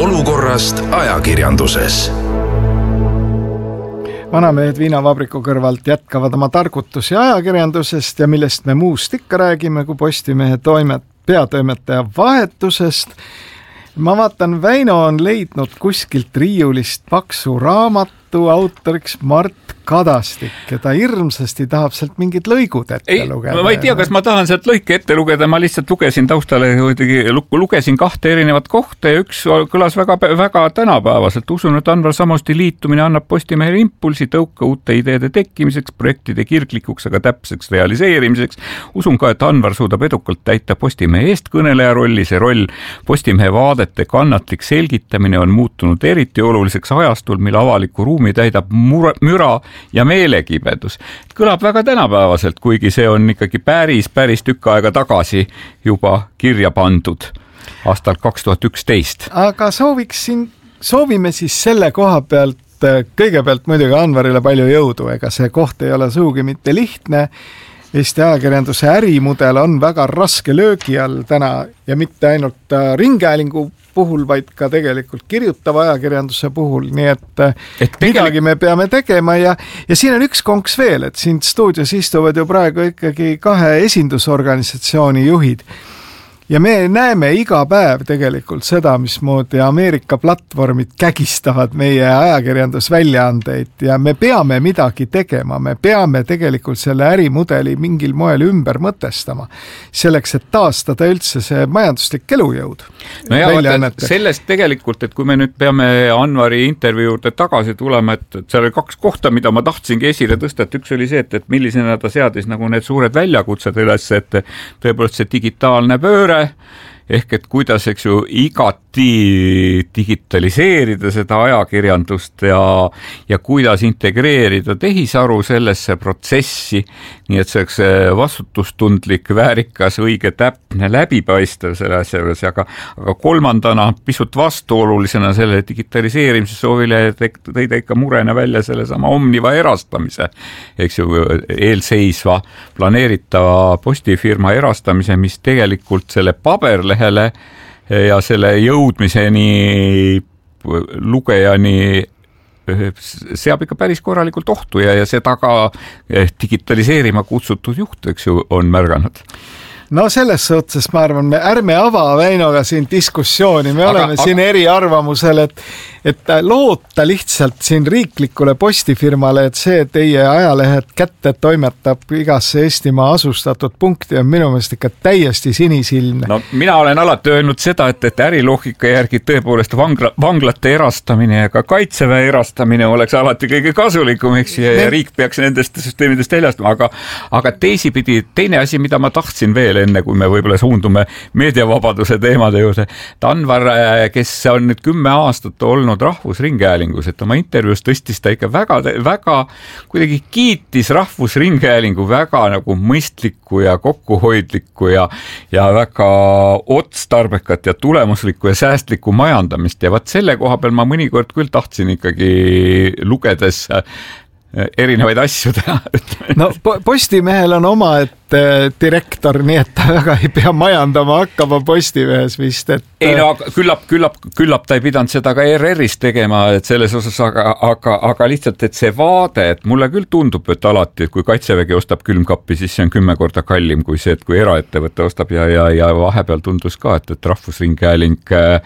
olukorrast ajakirjanduses. Vanamehed viinavabriku kõrvalt jätkavad oma targutusi ajakirjandusest ja millest me muust ikka räägime kui Postimehe peatoimetaja vahetusest. Ma vaatan, Väino on leidnud kuskilt riiulist paksu raamatu autoriks Mart Kadastik ja ta hirmsasti tahab sealt mingid lõigud ette lugeda. Ma ei tea, kas ma tahan sealt lõike ette lugeda, ma lihtsalt lugesin taustale, lugesin 2 erinevat kohta ja üks kõlas väga tänapäevaselt. Usun, et Anvar Samosti liitumine annab Postimehele impulsi tõuka uute ideede tekkimiseks, projektide kirglikuks, aga täpseks realiseerimiseks. Usun ka, et Anvar suudab edukalt täita Postimehe eestkõneleja rolli. See roll Postimehe vaadete kannatlik selgitamine on muutunud eriti oluliseks ajastul, mil avaliku ruumi täidab müra ja meelekibedus. Kõlab väga tänapäevaselt, kuigi see on ikkagi päris tükk aega tagasi juba kirja pandud aastal 2011. Aga soovime siis selle koha pealt kõigepealt muidugi Anvarile palju jõudu, ega see koht ei ole sugugi mitte lihtne. Eesti ajakirjanduse ärimudel on väga raske löögi all täna ja mitte ainult ringhäälingu puhul, vaid ka tegelikult kirjutava ajakirjanduse puhul, nii et midagi me peame tegema ja siin on üks konks veel, et siin stuudios istuvad ju praegu ikkagi 2 esindusorganisatsiooni juhid. Ja me näeme iga päev tegelikult seda, mismoodi Ameerika platvormid kägistavad meie ajakirjandusväljaandeid ja me peame midagi tegema, me peame tegelikult selle ärimudeli mingil moel ümber mõtestama, selleks, et taastada üldse see majanduslik elujõud. No ja sellest tegelikult, et kui me nüüd peame Anvari intervjuu juurde tagasi tulema, et seal oli 2 kohta, mida ma tahtsingi esile tõsta, et üks oli see, et millisena ta seadis nagu need suured väljakutsed üles, et tõepoolest see digitaalne pööre, ehk et kuidas, eks ju, igati digitaliseerida seda ajakirjandust ja kuidas integreerida tehisaru sellesse protsessi, nii et see oleks vastutustundlik, väärikas, õige, täpne, läbipaistev selle asja juures, aga kolmandana pisut vastuolulisena selle digitaliseerimise soovile tõida ikka murena välja selle sama Omniva erastamise, eks ju, eelseisva planeeritava postifirma erastamise, mis tegelikult selle paberlehele ja selle jõudmiseni lugejani seab ikka päris korralikult ohtu ja seda ka digitaliseerima kutsutud juht, eks ju, on märganud. No selles suhtes ma arvan, ärme ava Väinoga siin diskussiooni, me oleme siin eriarvamusel, et loota lihtsalt siin riiklikule postifirmale, et see teie ajalehed kätte toimetab igasse Eestimaa asustatud punkti on minu meelest ikka täiesti sinisilmne. No mina olen alati öelnud seda, et äriloogika järgi tõepoolest vanglate erastamine ja ka kaitseväe erastamine oleks alati kõige kasulikum, eks ja riik peaks nendest süsteemidest väljastama, aga teisipidi, teine asi, mida ma tahtsin veel enne, kui me võib-olla suundume meediavabaduse teemade juurde. Anvar, kes on nüüd 10 aastat olnud Rahvusringhäälingus, et oma intervjuus tõstis ta ikka väga kuidagi kiitis Rahvusringhäälingu väga nagu mõistlikku ja kokkuhoidlikku ja väga otstarbekat ja tulemuslikku ja säästlikku majandamist ja vaat selle koha peal ma mõnikord küll tahtsin ikkagi lugedes erinevaid asju teha. No Postimehel on oma direktor, nii et ta väga ei pea majandama hakkama Postimehes vist. Ei no, küllap ta ei pidanud seda ka ERR-is tegema, et selles osas, aga lihtsalt, et see vaade, et mulle küll tundub, et alati, et kui Kaitsevägi ostab külmkappi, siis see on 10 korda kallim kui see, et kui eraettevõte ostab ja vahepeal tundus ka, et Rahvusringhääling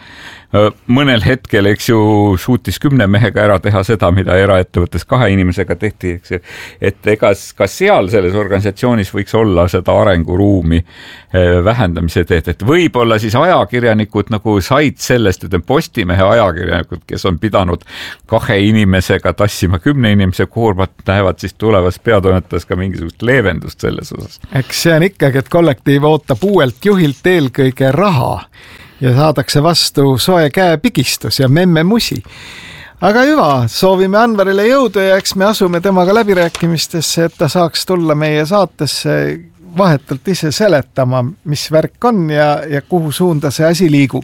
mõnel hetkel, eks ju, suutis 10 mehega ära teha seda, mida eraettevõttes 2 inimesega tehti, eks ju, et ega ka seal selles organisatsioonis võiks olla seda arenguruumi vähendamise teed, et võib-olla siis ajakirjanikud nagu said sellest, et Postimehe ajakirjanikud, kes on pidanud 2 inimesega tassima 10 inimese koormat, näevad siis tulevas peatoimetas ka mingisugust leevendust selles osas. Eks see on ikkagi, et kollektiiv ootab uuelt juhilt eelkõige raha ja saadakse vastu soe käepigistus ja memmemusi. Aga hüva, soovime Anvarile jõudu ja eks me asume temaga läbirääkimistesse, et ta saaks tulla meie saatesse vahetult ise seletama, mis värk on ja kuhu suunda see asi liigub.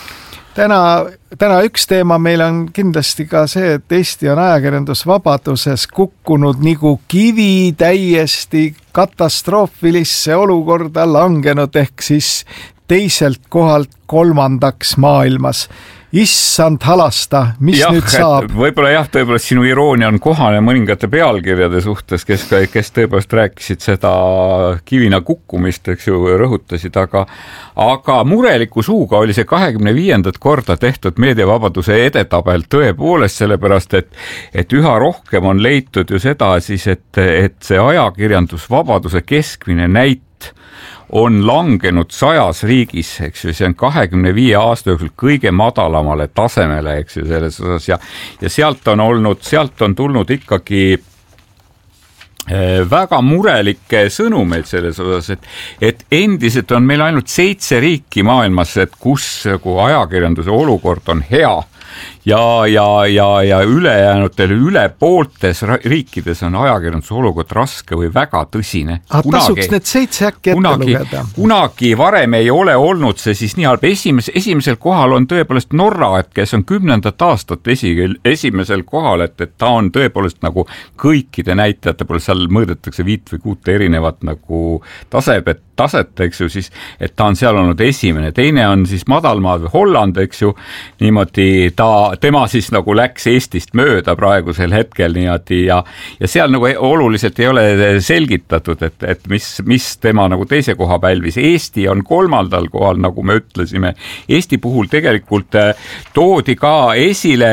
Täna üks teema meil on kindlasti ka see, et Eesti on ajakirjandusvabaduses kukkunud nagu kivi täiesti katastroofilisse olukorda langenud, ehk siis teiselt kohalt 3. maailmas. Issand halasta, mis nüüd saab? Võib-olla tõepoolest sinu iroonia on kohane mõningate pealkirjade suhtes, kes tõepoolest rääkisid seda kivina kukkumist, eks ju, rõhutasid, aga mureliku suuga oli see 25. korda tehtud meediavabaduse edetabel tõepoolest, sellepärast et üha rohkem on leitud ju seda siis, et see ajakirjandusvabaduse keskmine näit on langenud 100 riigis, eks ju, see on 25 aasta jooksul kõige madalamale tasemele, eks ju, selles osas ja sealt on tulnud ikkagi väga murelikke sõnumeid selles osas, et endiselt on meil ainult 7 riiki maailmas, et kus ajakirjanduse olukord on hea ja ülejäänutel üle pooltes riikides on ajakirjanduse olukord raske või väga tõsine. Tasuks need 7 äkki ette lugeda. Kunagi varem ei ole olnud see siis nii halb. Esimesel kohal on tõepoolest Norra, et kes on 10. aastat esimesel kohal, et ta on tõepoolest nagu kõikide näitajate poole, seal mõõdetakse 5 või 6 erinevat nagu taset, eks ju, siis, et ta on seal olnud esimene. Teine on siis madalmaad või Holland, eks ju, niimoodi tema siis nagu läks Eestist mööda praegusel hetkel niimoodi ja seal nagu oluliselt ei ole selgitatud, et mis tema nagu teise koha pälvis. Eesti on 3. kohal, nagu me ütlesime. Eesti puhul tegelikult toodi ka esile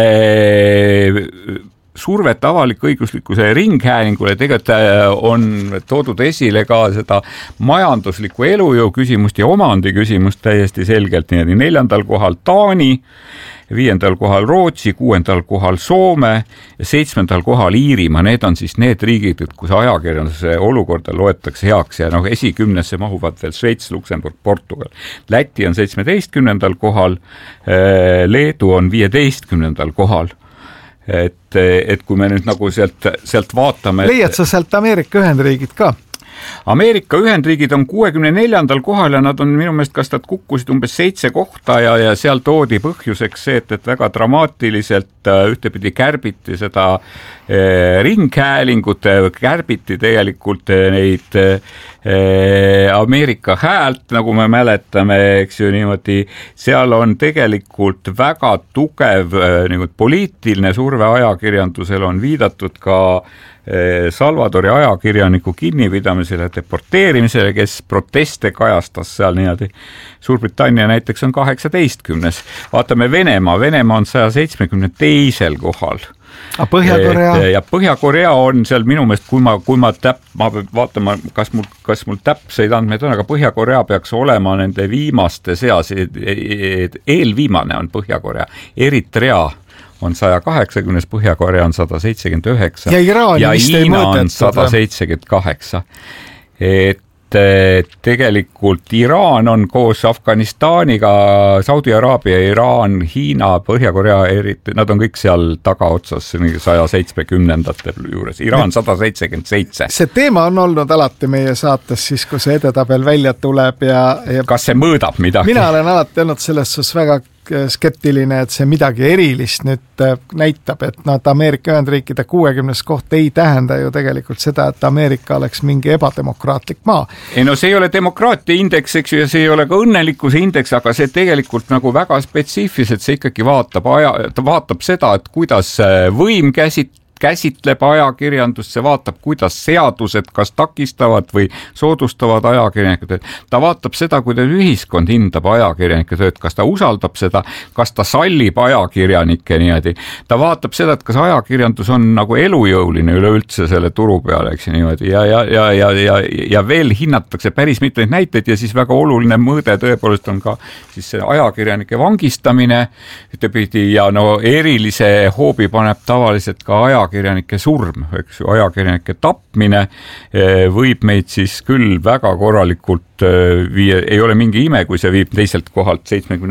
survet avalik-õiguslikkuse ringhäälingule, tegelikult on toodud esile ka seda majanduslikku elujõu küsimust ja omandi küsimust täiesti selgelt. 4. kohal Taani, 5. kohal Rootsi, 6. kohal Soome ja 7. kohal Iirimaa. Need on siis need riigid, kus ajakirjanduse olukorda loetakse heaks ja esikümnesse mahuvad veel Šveits, Luksemburg, Portugal. Läti on 17. kohal, Leedu on 15. kohal. Et kui me nüüd nagu sealt vaatame... Leiad sa sealt Ameerika Ühendriigid ka? Ameerika Ühendriigid on 64. kohal ja nad on minu meelest, kas nad kukkusid umbes 7 kohta ja seal toodi põhjuseks see, et väga dramaatiliselt ühtepidi kärbiti seda ringhäälingut, kärbiti tegelikult neid Ameerika Häält, nagu me mäletame, eks ju, niimoodi, seal on tegelikult väga tugev poliitiline surve ajakirjandusel, on viidatud ka Salvadori ajakirjaniku kinnipidamisele, deporteerimisele, kes proteste kajastas seal niimoodi. Suurbritannia näiteks on 18. Vaatame Venemaa on 172. kohal. Põhja-Korea? Ja Põhja-Korea on seal minu meelest, kui ma vaatama, kas mul täpseid andmeid on, aga Põhja-Korea peaks olema nende viimaste seas, eelviimane on Põhja-Korea, Eritrea on 180, Põhja-Korea on 179 ja Hiina on 178. Et tegelikult Iraan on koos Afganistaniga, Saudi Araabia, Iraan, Hiina, Põhja-Korea, nad on kõik seal tagaotsas 170. juures, Iraan 177. See teema on olnud alati meie saates siis, kui see edetabel välja tuleb ja kas see mõõdab midagi? Mina olen alati olnud selles suhtes väga skeptiline, et see midagi erilist nüüd näitab, et Ameerika Ühendriikide 60. koht ei tähenda ju tegelikult seda, et Ameerika oleks mingi ebademokraatlik maa. Ei no see ei ole demokraatia indeks, eks ju, ja see ei ole ka õnnelikkuse indeks, aga see tegelikult nagu väga spetsiifiliselt, see ikkagi vaatab seda, et kuidas võim käsitleb ajakirjandust, see vaatab, kuidas seadused kas takistavad või soodustavad ajakirjanikud. Ta vaatab seda, kuidas ühiskond hindab ajakirjanike tööd, kas ta usaldab seda, kas ta sallib ajakirjanike niimoodi. Ta vaatab seda, et kas ajakirjandus on nagu elujõuline üleüldse selle turu peale, eks niimoodi. Ja veel hinnatakse päris mitmeid näiteid ja siis väga oluline mõõde tõepoolest on ka siis see ajakirjanike vangistamine ühtepidi ja erilise hoobi paneb tavaliselt ka ajakirjanike surm, eks ju, ajakirjanike tapmine võib meid siis küll väga korralikult viia, ei ole mingi ime, kui see viib teiselt kohalt 70